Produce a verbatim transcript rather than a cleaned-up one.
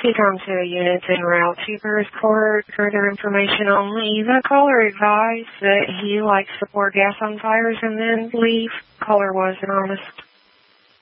He's on to a unit en route to Burris Court. Further information only. The caller advised that he likes to pour gas on fires and then leave. Caller was anonymous.